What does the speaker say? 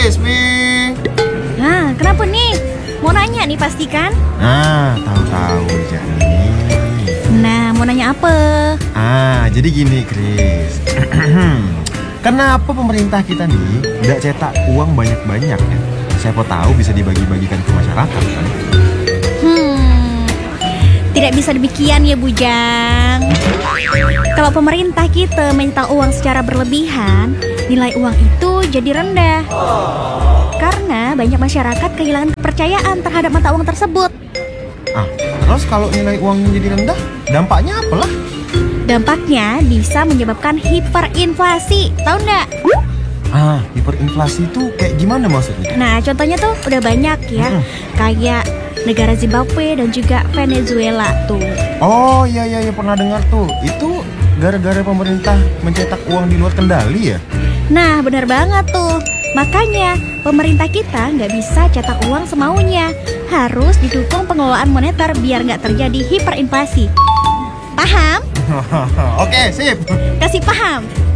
Rizmi. Nah, kenapa nih? Mau nanya nih pastikan? Nah, tahu-tahu aja nih. Nah, mau nanya apa? Jadi gini, Chris. Kenapa pemerintah kita nih nggak cetak uang banyak-banyak ya? Siapa tahu bisa dibagi-bagikan ke masyarakat kan? Tidak bisa demikian ya Bujang. Kalau pemerintah kita mencetak uang secara berlebihan, nilai uang itu jadi rendah. Karena banyak masyarakat kehilangan kepercayaan terhadap mata uang tersebut. Terus kalau nilai uangnya jadi rendah, dampaknya apalah? Dampaknya bisa menyebabkan hiperinflasi, tahu nggak? Hiperinflasi itu kayak gimana maksudnya? Nah, contohnya tuh udah banyak ya, kayak negara Zimbabwe dan juga Venezuela tuh. Oh iya pernah dengar tuh. Itu gara-gara pemerintah mencetak uang di luar kendali ya? Nah, benar banget tuh. Makanya pemerintah kita nggak bisa cetak uang semaunya. Harus didukung pengelolaan moneter biar nggak terjadi hiperinflasi. Paham? Oke, sip. Kasih paham.